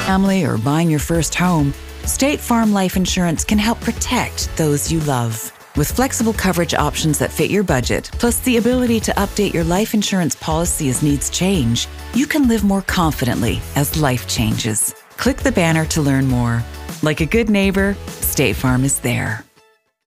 family, or buying your first home, State Farm Life Insurance can help protect those you love. With flexible coverage options that fit your budget, plus the ability to update your life insurance policy as needs change, you can live more confidently as life changes. Click the banner to learn more. Like a good neighbor, State Farm is there.